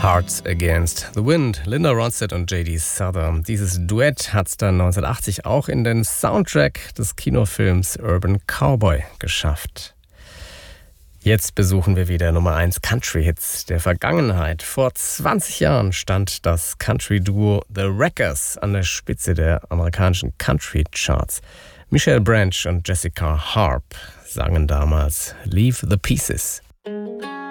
Hearts Against the Wind, Linda Ronstadt und J.D. Souther. Dieses Duett hat es dann 1980 auch in den Soundtrack des Kinofilms Urban Cowboy geschafft. Jetzt besuchen wir wieder Nummer 1 Country-Hits der Vergangenheit. Vor 20 Jahren stand das Country-Duo The Wreckers an der Spitze der amerikanischen Country-Charts. Michelle Branch und Jessica Harp sangen damals Leave the Pieces.